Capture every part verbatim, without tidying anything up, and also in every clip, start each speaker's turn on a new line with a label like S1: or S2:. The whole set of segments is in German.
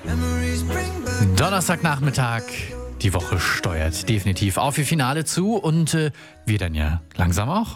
S1: Donnerstagnachmittag, die Woche steuert definitiv auf ihr Finale zu und äh, wir dann ja langsam auch.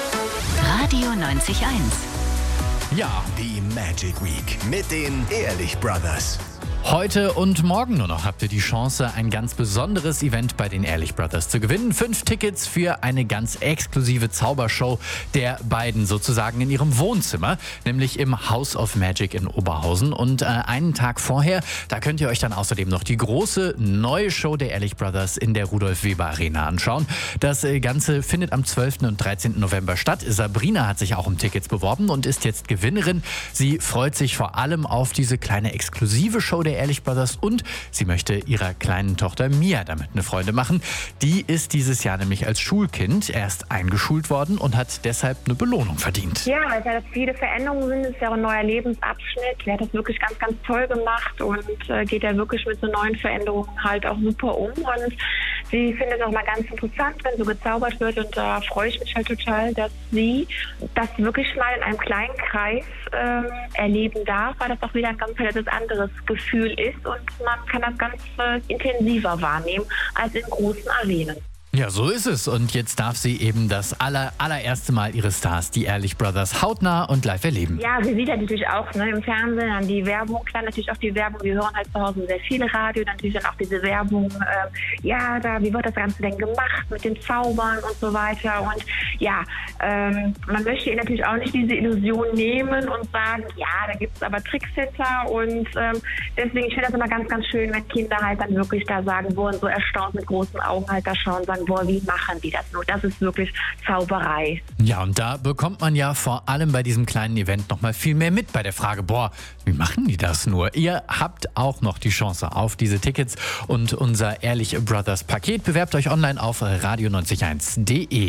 S2: Radio neunzig Komma eins.
S1: Ja,
S3: Die Magic Week mit den Ehrlich Brothers.
S1: heute und morgen nur noch habt ihr die Chance, ein ganz besonderes Event bei den Ehrlich Brothers zu gewinnen. Fünf Tickets für eine ganz exklusive Zaubershow der beiden sozusagen in ihrem Wohnzimmer, nämlich im House of Magic in Oberhausen. Und äh, einen Tag vorher, da könnt ihr euch dann außerdem noch die große neue Show der Ehrlich Brothers in der Rudolf-Weber-Arena anschauen. Das äh, Ganze findet am zwölften und dreizehnten November statt. Sabrina hat sich auch um Tickets beworben und ist jetzt Gewinnerin. Sie freut sich vor allem auf diese kleine exklusive Show der Ehrlich Brothers und sie möchte ihrer kleinen Tochter Mia damit eine Freude machen. Die ist dieses Jahr nämlich als Schulkind erst eingeschult worden und hat deshalb eine Belohnung verdient.
S4: Ja, weil es ja viele Veränderungen sind, es ist ja auch ein neuer Lebensabschnitt. Er hat das wirklich ganz, ganz toll gemacht und äh, geht ja wirklich mit so neuen Veränderungen halt auch super um. Und sie findet es auch mal ganz interessant, wenn so gezaubert wird. Und da freue ich mich halt total, dass sie das wirklich mal in einem kleinen Kreis ähm, erleben darf, weil das auch wieder ein ganz etwas anderes Gefühl ist und man kann das ganz äh, intensiver wahrnehmen als in großen Arenen.
S1: Ja, so ist es. Und jetzt darf sie eben das aller, allererste Mal ihre Stars, die Ehrlich Brothers, hautnah und live erleben.
S4: Ja, sie sieht ja natürlich auch ne, im Fernsehen dann die Werbung, klar natürlich auch die Werbung, wir hören halt zu Hause sehr viel Radio, natürlich dann auch diese Werbung, äh, ja, da, wie wird das Ganze denn gemacht mit den Zaubern und so weiter und ja, ähm, man möchte ihr natürlich auch nicht diese Illusion nehmen und sagen, ja, da gibt es aber Tricks hinter und ähm, deswegen, ich finde das immer ganz, ganz schön, wenn Kinder halt dann wirklich da sagen, boah, und so erstaunt mit großen Augen halt da schauen und sagen, boah, wie machen die das nur? Das ist wirklich Zauberei.
S1: Ja, und da bekommt man ja vor allem bei diesem kleinen Event nochmal viel mehr mit bei der Frage, boah, wie machen die das nur? Ihr habt auch noch die Chance auf diese Tickets und unser Ehrlich Brothers Paket. Bewerbt euch online auf radio neunzig eins punkt de.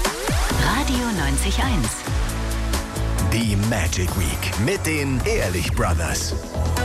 S2: Radio neunzig Komma eins.
S3: Die Magic Week mit den Ehrlich Brothers.